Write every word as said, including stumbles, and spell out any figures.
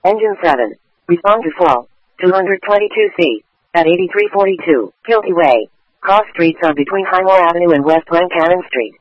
Engine seven. Respond to fall. two twenty-two C. At eighty-three forty-two, Kilty Way. Cross streets are between Highmore Avenue and West Glencannon Street.